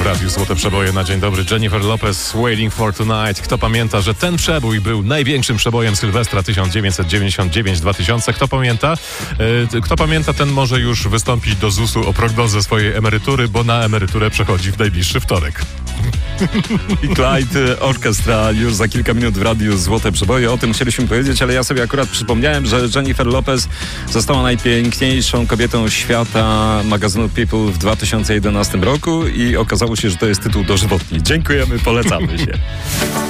radiu Złote Przeboje na dzień dobry. Jennifer Lopez, Waiting for Tonight. Kto pamięta, że ten przebój był największym przebojem Sylwestra 1999-2000? Kto pamięta, ten może już wystąpić do ZUS-u o prognozę swojej emerytury, bo na emeryturę przechodzi w najbliższy wtorek. I Clyde Orchestra już za kilka minut w radiu Złote Przeboje. O tym chcieliśmy powiedzieć, ale ja sobie akurat przypomniałem, że Jennifer Lopez została najpiękniejszą kobietą świata magazynu People w 2011 roku i okazało się, że to jest tytuł dożywotni. Dziękujemy, polecamy się.